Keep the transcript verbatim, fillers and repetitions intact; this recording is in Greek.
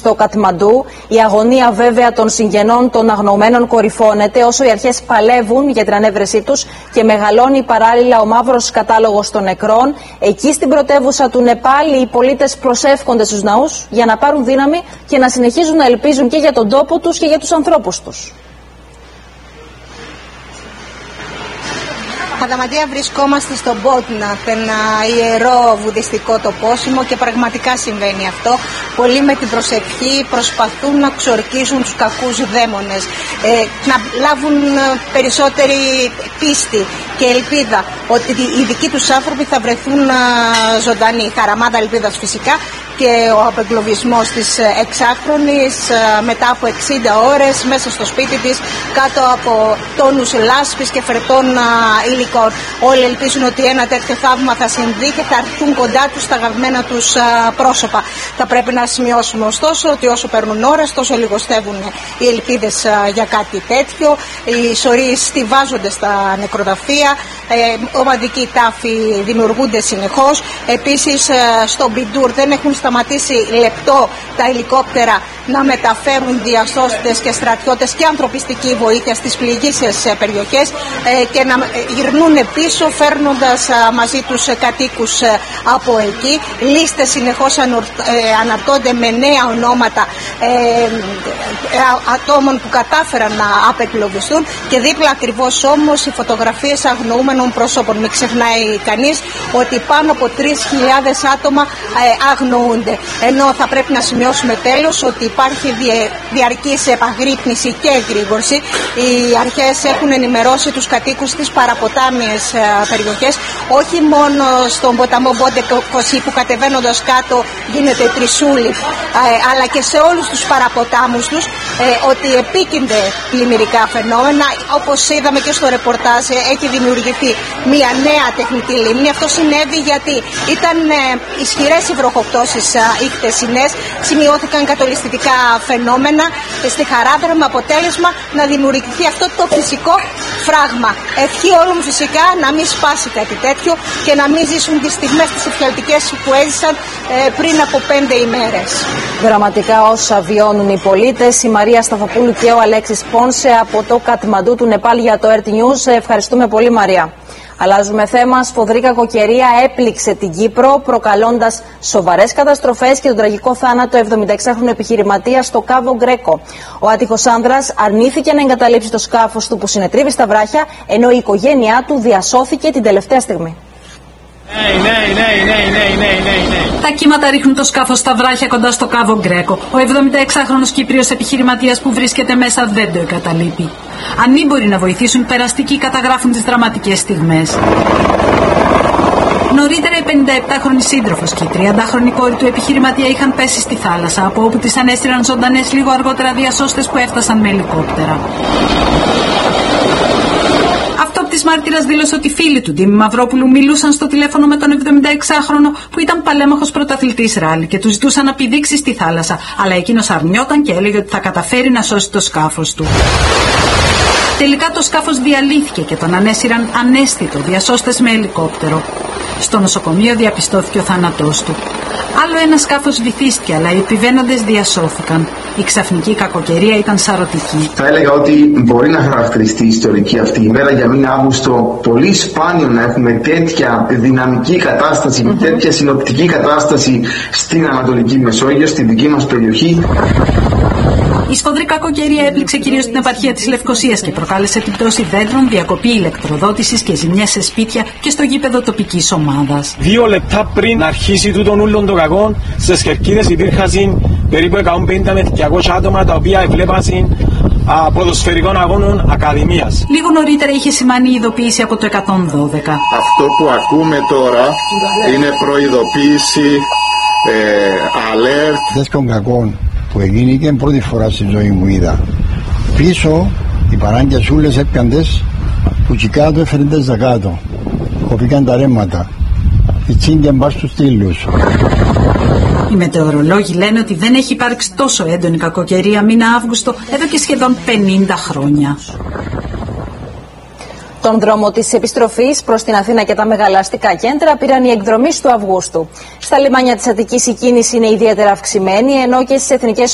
στο Κατμαντού. Η αγωνία βέβαια των συγγενών των αγνοωμένων κορυφώνεται όσο οι αρχές παλεύουν για την ανέβρεσή τους και μεγαλώνει παράλληλα ο μαύρος κατάλογος των νεκρών. Εκεί στην πρωτεύουσα του Νεπάλ οι πολίτες προσεύχονται στους ναούς για να πάρουν δύναμη και να συνεχίζουν να ελπίζουν και για τον τόπο τους και για τους ανθρώπους τους. Αδαμαντία, βρισκόμαστε στο Μπότναθ, ένα ιερό βουδιστικό τοπόσιμο και πραγματικά συμβαίνει αυτό. Πολλοί με την προσευχή προσπαθούν να ξορκίσουν τους κακούς δαίμονες, ε, να λάβουν περισσότερη πίστη και ελπίδα ότι οι δικοί τους άνθρωποι θα βρεθούν ζωντανοί. Χαραμάδα ελπίδας φυσικά και ο απεγκλωβισμός της εξάχρονης μετά από εξήντα ώρες μέσα στο σπίτι της κάτω από τόνους λάσπης και φερτών υλικών. Όλοι ελπίζουν ότι ένα τέτοιο θαύμα θα συμβεί και θα έρθουν κοντά τους τα αγαπημένα τους πρόσωπα. Θα πρέπει να σημειώσουμε ωστόσο ότι όσο παίρνουν ώρες τόσο λιγοστεύουν οι ελπίδες για κάτι τέτοιο. Οι σωροί στιβάζονται στα νεκροταφεία, ε, ομαδικοί τάφοι δημιουργούνται συνεχώς. Επίσης στο Μπιντούρ δεν έχουν σταματήσει λεπτό τα ελικόπτερα να μεταφέρουν διασώστες και στρατιώτες και ανθρωπιστική βοήθεια στις πληγήσεις περιοχές ε, και να γυρνούν πίσω φέρνοντας α, μαζί τους ε, κατοίκους ε, από εκεί. Λίστες συνεχώς ανορ, ε, αναρτώνται με νέα ονόματα ε, ε, ατόμων που κατάφεραν να απεκλωβιστούν και δίπλα ακριβώς όμως οι φωτογραφίες αγνοούμενων προσώπων. Μην ξεχνάει κανείς ότι πάνω από τρεις χιλιάδες άτομα ε, αγνοούνται. Ενώ θα πρέπει να σημειώσουμε τέλος ότι υπάρχει δια, διαρκής επαγρύπνηση και εγρήγορση. Οι αρχές έχουν ενημερώσει τους κατοίκους της παραποτάμιες ε, περιοχές, όχι μόνο στον ποταμό Μπόντε Κοσί που κατεβαίνοντας κάτω γίνεται τρισούλη, ε, αλλά και σε όλους τους παραποτάμους τους, ε, ότι επίκυνται πλημμυρικά φαινόμενα. Όπως είδαμε και στο ρεπορτάζ, ε, έχει δημιουργηθεί μια νέα τεχνητή λίμνη. Αυτό συνέβη γιατί ήταν ε, ισχυρές οι βροχοπτώσεις ε, οι χτεσινές, σημειώθηκαν κατολιστικά φαινόμενα στη Χαράδρα με αποτέλεσμα να δημιουργηθεί αυτό το φυσικό φράγμα. Ευχή όλων φυσικά να μην σπάσει κάτι τέτοιο και να μην ζήσουν τις στιγμές τις εφιαλτικές που έζησαν ε, πριν από πέντε ημέρες. Δραματικά όσα βιώνουν οι πολίτες. Η Μαρία Σταθοπούλου και ο Αλέξης Πόνσε από το Κατμαντού του Νεπάλ για το αρ τι News. Ευχαριστούμε πολύ, Μαρία. Αλλάζουμε θέμα. Σφοδρή κακοκαιρία έπληξε την Κύπρο, προκαλώντας σοβαρές καταστροφές και τον τραγικό θάνατο εβδομηνταεξάχρονου επιχειρηματία στο Κάβο Γκρέκο. Ο άτυχος άνδρας αρνήθηκε να εγκαταλείψει το σκάφος του που συνετρίβει στα βράχια, ενώ η οικογένειά του διασώθηκε την τελευταία στιγμή. Ναι, ναι, ναι, ναι, ναι, ναι, ναι. Τα κύματα ρίχνουν το σκάφος στα βράχια κοντά στο Κάβο Γκρέκο. Ο εβδομηνταεξάχρονος Κύπριος επιχειρηματίας που βρίσκεται μέσα δεν το εγκαταλείπει. Ανήμποροι να βοηθήσουν, περαστικοί καταγράφουν τις δραματικές στιγμές. Νωρίτερα η πενηνταεπτάχρονη σύντροφος και η τριαντάχρονη κόρη του επιχειρηματία είχαν πέσει στη θάλασσα, από όπου τις ανέστηραν ζωντανές λίγο αργότερα διασώστες που έφτασαν με ελικόπτερα. Αυτόπτης μάρτυρας δήλωσε ότι οι φίλοι του Ντίμη Μαυρόπουλου μιλούσαν στο τηλέφωνο με τον εβδομηνταεξάχρονο που ήταν παλέμαχος πρωταθλητής ράλι και του ζητούσαν να πηδήξει στη θάλασσα, αλλά εκείνος αρνιόταν και έλεγε ότι θα καταφέρει να σώσει το σκάφος του. Τελικά το σκάφος διαλύθηκε και τον ανέσυραν ανέστητο διασώστες με ελικόπτερο. Στο νοσοκομείο διαπιστώθηκε ο θάνατός του. Άλλο ένα σκάφος βυθίστηκε, αλλά οι επιβαίνοντες διασώθηκαν. Η ξαφνική κακοκαιρία ήταν σαρωτική. Θα έλεγα ότι μπορεί να χαρακτηριστεί η ιστορική αυτή ημέρα για μήνα Αύγουστο. Πολύ σπάνιο να έχουμε τέτοια δυναμική κατάσταση, mm-hmm. τέτοια συνοπτική κατάσταση στην Ανατολική Μεσόγειο, στην δική μας περιοχή. Η σφοδρή κακοκαιρία έπληξε κυρίως την επαρχία της Λευκωσίας και προκάλεσε την πτώση δέντρων, διακοπή ηλεκτροδότησης και ζημιές σε σπίτια και στο γήπεδο τοπικής ομάδας. Δύο λεπτά πριν αρχίσει τούτον ούλον το κακό, στις Κερκίδες υπήρχαν περίπου εκατόν πενήντα με διακόσια άτομα τα οποία εβλέπασαν ποδοσφαιρικών αγώνων Ακαδημίας. Λίγο νωρίτερα είχε σημάνει η ειδοποίηση από το εκατόν δώδεκα. Αυτό που ακούμε τώρα είναι προειδοποίηση, ε, alert. Δέσκον κακόν που έγινε πρώτη φορά στη ζωή μου είδα. Πίσω οι παράγκες ούλες έπιαντες που και κάτω έφεραν τες δεκάτω. Κοπήκαν τα ρέματα. Οι τσίγκαν πας στους στήλους. Οι μετεωρολόγοι λένε ότι δεν έχει υπάρξει τόσο έντονη κακοκαιρία μήνα Αύγουστο εδώ και σχεδόν πενήντα χρόνια. Τον δρόμο της επιστροφής προς την Αθήνα και τα μεγαλαστικά κέντρα πήραν οι εκδρομείς του Αυγούστου. Στα λιμάνια της Αττικής η κίνηση είναι ιδιαίτερα αυξημένη, ενώ και στις εθνικές